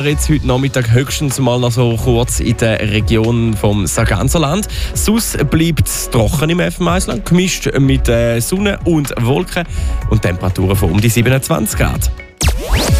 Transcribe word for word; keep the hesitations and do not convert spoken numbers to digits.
Jetzt heute Nachmittag höchstens mal noch so kurz in der Region vom Sarganserland. Sonst bleibt es trocken im Elfenbeinland, gemischt mit äh, Sonne und Wolken und Temperaturen von um die siebenundzwanzig Grad.